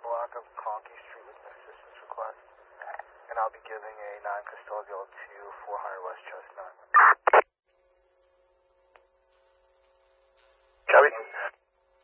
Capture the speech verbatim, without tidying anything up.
block of Conkey Street with an assistance request. And I'll be giving a non-custodial to four hundred West Chestnut.